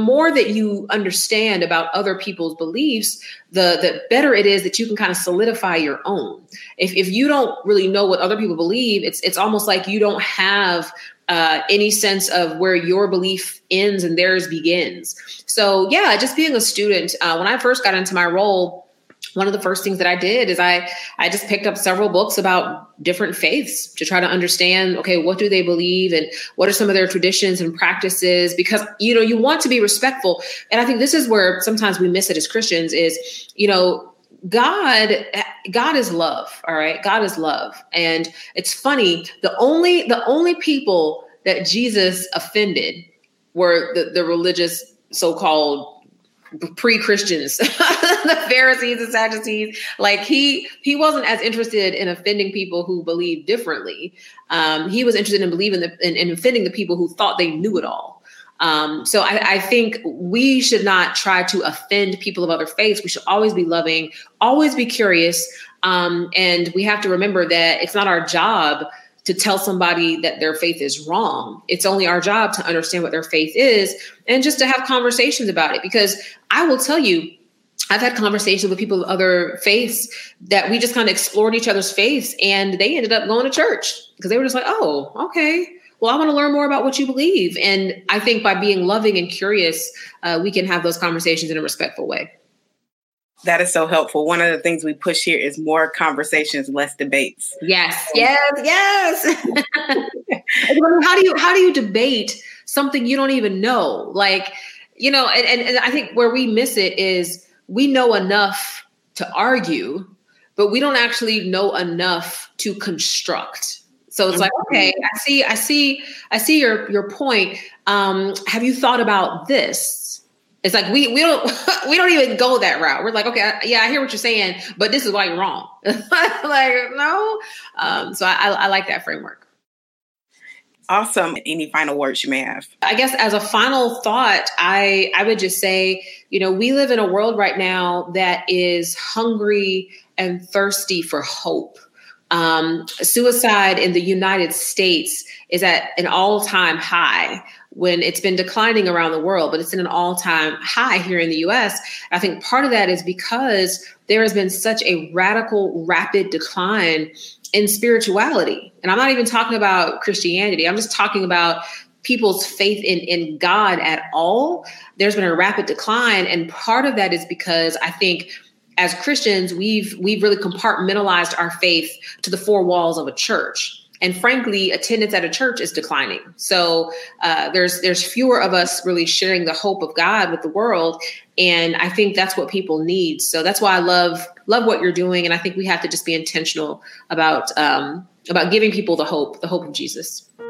more that you understand about other people's beliefs, the better it is that you can kind of solidify your own. If you don't really know what other people believe, it's almost like you don't have any sense of where your belief ends and theirs begins. So yeah, just being a student, when I first got into my role, one of the first things that I did is I just picked up several books about different faiths to try to understand, okay, what do they believe and what are some of their traditions and practices? Because, you want to be respectful. And I think this is where sometimes we miss it as Christians is, God is love. All right. God is love. And it's funny. The only people that Jesus offended were the religious so-called pre-Christians, the Pharisees and Sadducees. Like he wasn't as interested in offending people who believed differently. He was interested in believing in offending the people who thought they knew it all. So I think we should not try to offend people of other faiths. We should always be loving, always be curious. And we have to remember that it's not our job to tell somebody that their faith is wrong. It's only our job to understand what their faith is and just to have conversations about it. Because I will tell you, I've had conversations with people of other faiths that we just kind of explored each other's faiths and they ended up going to church because they were just like, oh, okay. Well, I want to learn more about what you believe. And I think by being loving and curious, we can have those conversations in a respectful way. That is so helpful. One of the things we push here is more conversations, less debates. Yes. How do you debate something you don't even know? Like, and I think where we miss it is we know enough to argue, but we don't actually know enough to construct. So it's like, okay, I see your point. Have you thought about this? It's like we don't even go that route. We're like, okay, I hear what you're saying, but this is why you're wrong. Like, no. So I like that framework. Awesome. Any final words you may have? I guess as a final thought, I would just say, we live in a world right now that is hungry and thirsty for hope. Suicide in the United States is at an all-time high when it's been declining around the world, but it's in an all-time high here in the US. I think part of that is because there has been such a radical, rapid decline in spirituality. And I'm not even talking about Christianity. I'm just talking about people's faith in God at all. There's been a rapid decline. And part of that is because I think as Christians, we've really compartmentalized our faith to the four walls of a church. And frankly, attendance at a church is declining. So there's fewer of us really sharing the hope of God with the world. And I think that's what people need. So that's why I love what you're doing. And I think we have to just be intentional about giving people the hope of Jesus.